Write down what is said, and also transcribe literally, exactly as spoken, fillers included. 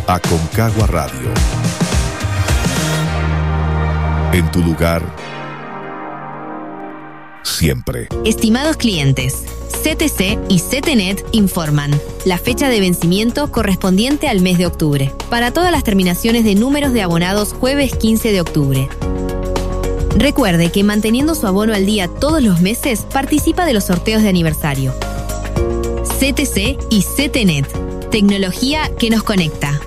Aconcagua Radio. En tu lugar, siempre. Estimados clientes, C T C y C T N E T informan la fecha de vencimiento correspondiente al mes de octubre. Para todas las terminaciones de números de abonados jueves quince de octubre. Recuerde que manteniendo su abono al día todos los meses, participa de los sorteos de aniversario. C T C y C T N E T. Tecnología que nos conecta.